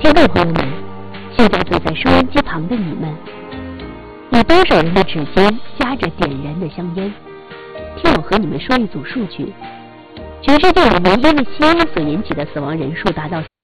听众朋友们，现在坐在收音机旁的你们，有多少人的指尖夹着点燃的香烟？听我和你们说一组数据：全世界每年因为吸烟所引起的死亡人数达到